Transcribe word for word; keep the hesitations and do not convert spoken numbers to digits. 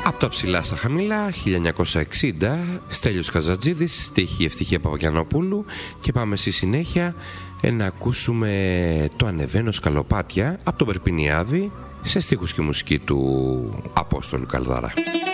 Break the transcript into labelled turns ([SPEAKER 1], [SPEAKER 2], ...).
[SPEAKER 1] Από τα ψηλά στα χαμηλά, χίλια εννιακόσια εξήντα, Στέλιος Καζατζίδης, στίχη Ευτυχία Παπαγιαννοπούλου, και πάμε στη συνέχεια να ακούσουμε το Ανεβαίνω Σκαλοπάτια από τον Περπινιάδη σε στίχους και μουσική του Απόστολου Καλδάρα.